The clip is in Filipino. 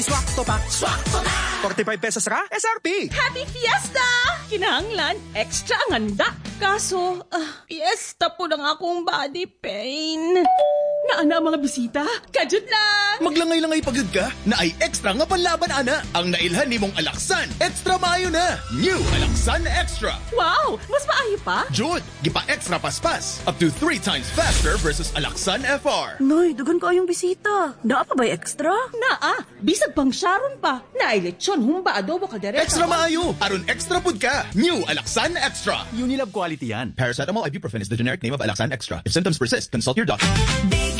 Swak to pa! 45 pesos ra, SRP! Happy Fiesta! Kinahanglan, extra ang handa. Kaso, fiesta po ng akong body pain. Naana ang mga bisita? Kajud lang! Maglangay-langay pagod ka na ay extra nga panlaban ana. Ang nailhan ni mong Alaksan, extra maayo na. New Alaksan Extra. Wow! Mas maayo pa? Jud, gipa extra paspas. Up to 3 times faster versus Alaksan FR. Noy, dugan ko ayong bisita. Naa pa ba'y extra? Naa, bisag pang Sharon pa. Nailetsyon, humba, adobo, kaldereta. Extra maayo, aron extra pud ka. New Alaksan Extra. Unilab quality yan. Paracetamol ibuprofen is the generic name of Alaksan Extra. If symptoms persist, consult your doctor. Big